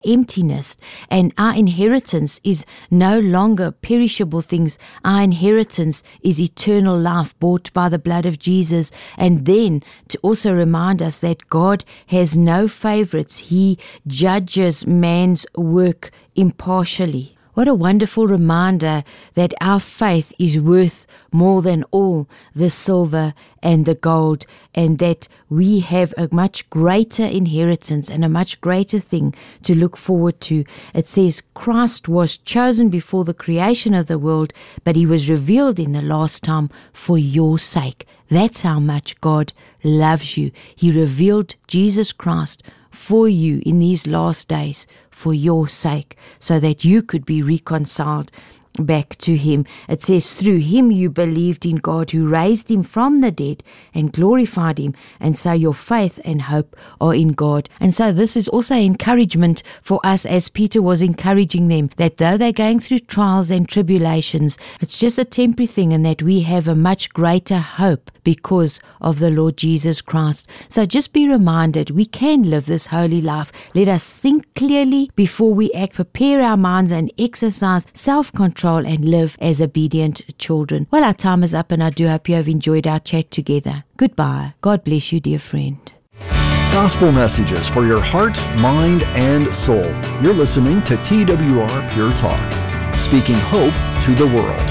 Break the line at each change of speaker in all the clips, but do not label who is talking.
emptiness, and our inheritance is no longer perishable things. Our inheritance is eternal life bought by the blood of Jesus. And then to also remind us that God has no favorites. He judges man's work impartially. What a wonderful reminder that our faith is worth more than all the silver and the gold, and that we have a much greater inheritance and a much greater thing to look forward to. It says Christ was chosen before the creation of the world, but he was revealed in the last time for your sake. That's how much God loves you. He revealed Jesus Christ for you in these last days for your sake, so that you could be reconciled back to him. It says, through him you believed in God, who raised him from the dead and glorified him, and so your faith and hope are in God. And so this is also encouragement for us, as Peter was encouraging them, that though they're going through trials and tribulations, it's just a temporary thing, and that we have a much greater hope because of the Lord Jesus Christ. So just be reminded, we can live this holy life. Let us think clearly before we act, prepare our minds and exercise self-control and live as obedient children. Well, our time is up, and I do hope you have enjoyed our chat together. Goodbye. God bless you, dear friend.
Gospel messages for your heart, mind, and soul. You're listening to TWR Pure Talk, speaking hope to the world.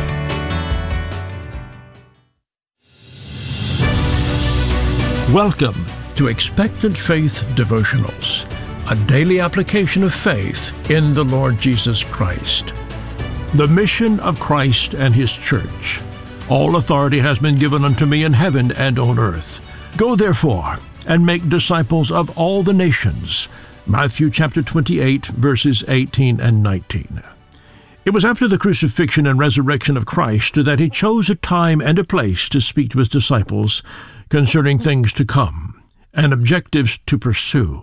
Welcome to Expectant Faith Devotionals, a daily application of faith in the Lord Jesus Christ. The mission of Christ and His church. All authority has been given unto me in heaven and on earth. Go therefore and make disciples of all the nations. Matthew chapter 28, verses 18 and 19. It was after the crucifixion and resurrection of Christ that He chose a time and a place to speak to His disciples concerning things to come and objectives to pursue.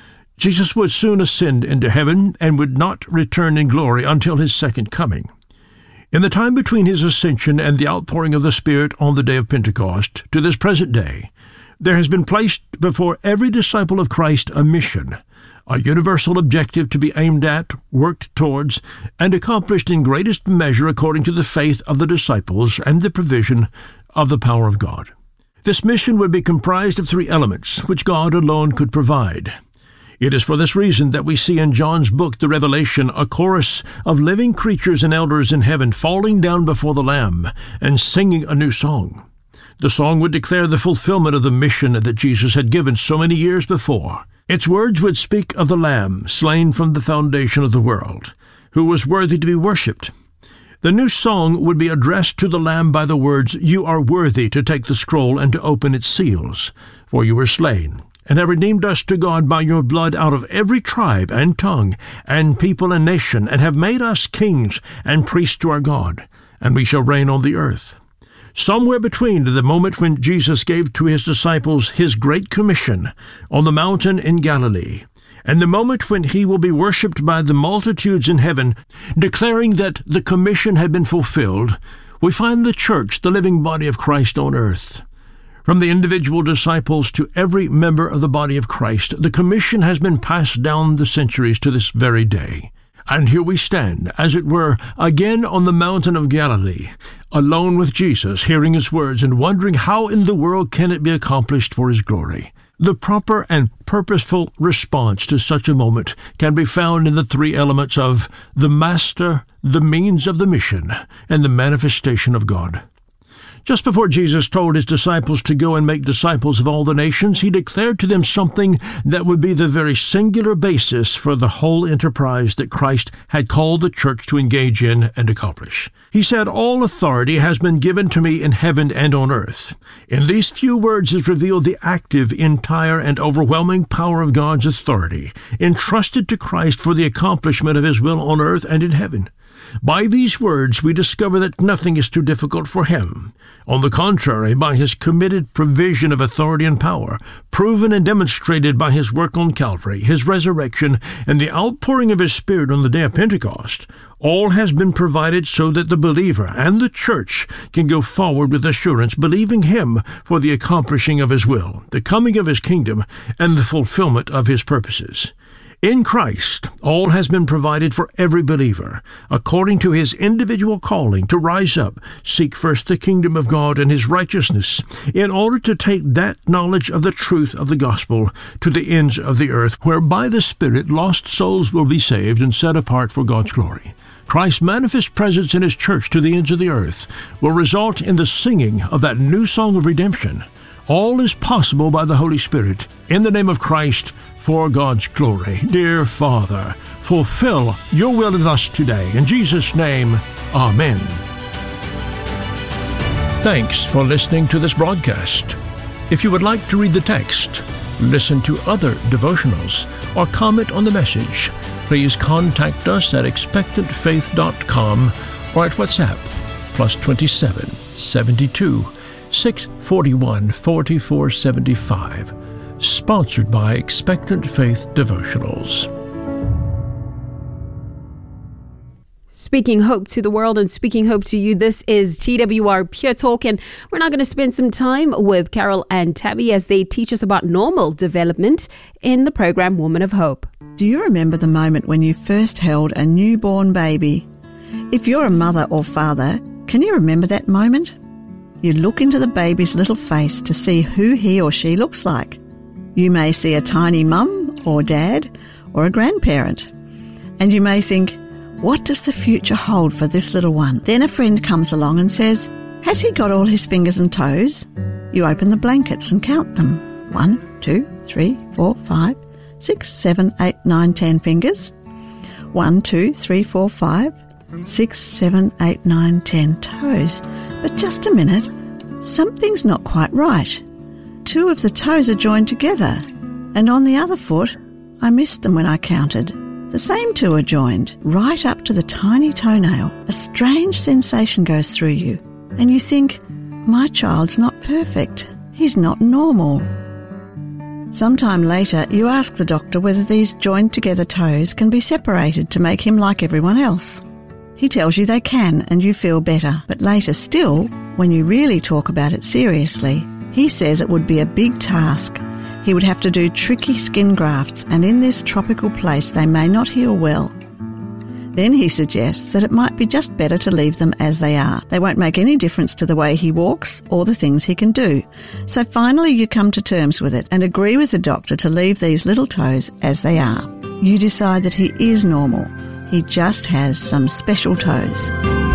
Jesus would soon ascend into heaven and would not return in glory until His second coming. In the time between His ascension and the outpouring of the Spirit on the day of Pentecost to this present day, there has been placed before every disciple of Christ a mission, a universal objective to be aimed at, worked towards, and accomplished in greatest measure according to the faith of the disciples and the provision of the power of God. This mission would be comprised of three elements, which God alone could provide. It is for this reason that we see in John's book, The Revelation, a chorus of living creatures and elders in heaven falling down before the Lamb and singing a new song. The song would declare the fulfillment of the mission that Jesus had given so many years before. Its words would speak of the Lamb slain from the foundation of the world, who was worthy to be worshipped. The new song would be addressed to the Lamb by the words, "You are worthy to take the scroll and to open its seals, for you were slain, and have redeemed us to God by your blood out of every tribe and tongue and people and nation, and have made us kings and priests to our God, and we shall reign on the earth." Somewhere between the moment when Jesus gave to His disciples His Great Commission on the mountain in Galilee, and the moment when He will be worshipped by the multitudes in heaven, declaring that the commission had been fulfilled, we find the church, the living body of Christ on earth. From the individual disciples to every member of the body of Christ, the commission has been passed down the centuries to this very day. And here we stand, as it were, again on the mountain of Galilee, alone with Jesus, hearing His words and wondering how in the world can it be accomplished for His glory. The proper and purposeful response to such a moment can be found in the three elements of the Master, the means of the mission, and the manifestation of God. Just before Jesus told His disciples to go and make disciples of all the nations, He declared to them something that would be the very singular basis for the whole enterprise that Christ had called the church to engage in and accomplish. He said, "All authority has been given to me in heaven and on earth." In these few words is revealed the active, entire, and overwhelming power of God's authority, entrusted to Christ for the accomplishment of His will on earth and in heaven. By these words, we discover that nothing is too difficult for Him. On the contrary, by His committed provision of authority and power, proven and demonstrated by His work on Calvary, His resurrection, and the outpouring of His Spirit on the day of Pentecost, all has been provided so that the believer and the church can go forward with assurance, believing Him for the accomplishing of His will, the coming of His kingdom, and the fulfillment of His purposes. In Christ, all has been provided for every believer, according to his individual calling to rise up, seek first the kingdom of God and his righteousness, in order to take that knowledge of the truth of the gospel to the ends of the earth, where by the Spirit lost souls will be saved and set apart for God's glory. Christ's manifest presence in his church to the ends of the earth will result in the singing of that new song of redemption. All is possible by the Holy Spirit, in the name of Christ, for God's glory. Dear Father, fulfill your will in us today. In Jesus' name, Amen. Thanks for listening to this broadcast. If you would like to read the text, listen to other devotionals, or comment on the message, please contact us at expectantfaith.com or at WhatsApp +27 72 641 4475. Sponsored by Expectant Faith Devotionals.
Speaking hope to the world and speaking hope to you, this is TWR Pure Talk, and we're now going to spend some time with Carol and Tabby as they teach us about normal development in the program Woman of Hope.
Do you remember the moment when you first held a newborn baby? If you're a mother or father, can you remember that moment? You look into the baby's little face to see who he or she looks like. You may see a tiny mum or dad or a grandparent, and you may think, what does the future hold for this little one? Then a friend comes along and says, has he got all his fingers and toes? You open the blankets and count them. 1, 2, 3, 4, 5, 6, 7, 8, 9, 10 fingers. 1, 2, 3, 4, 5, 6, 7, 8, 9, 10 toes. But just a minute, something's not quite right. 2 of the toes are joined together, and on the other foot, I missed them when I counted. The same 2 are joined, right up to the tiny toenail. A strange sensation goes through you, and you think, my child's not perfect. He's not normal. Sometime later, you ask the doctor whether these joined together toes can be separated to make him like everyone else. He tells you they can, and you feel better. But later still, when you really talk about it seriously, he says it would be a big task. He would have to do tricky skin grafts, and in this tropical place they may not heal well. Then he suggests that it might be just better to leave them as they are. They won't make any difference to the way he walks or the things he can do. So finally you come to terms with it and agree with the doctor to leave these little toes as they are. You decide that he is normal. He just has some special toes.